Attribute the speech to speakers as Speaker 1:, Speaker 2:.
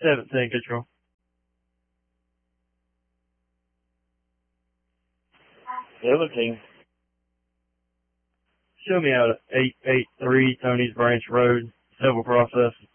Speaker 1: 17 control.
Speaker 2: The other team.
Speaker 1: Show me out at 883 Tony's Branch Road, civil process.